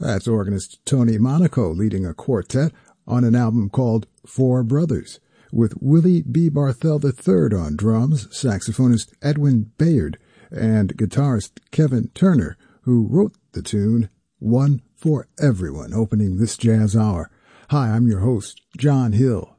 That's organist Tony Monaco leading a quartet on an album called Four Brothers, with Willie B. Barthel III on drums, saxophonist Edwin Bayard, and guitarist Kevin Turner, who wrote the tune One for Everyone, opening this jazz hour. Hi, I'm your host, John Hill.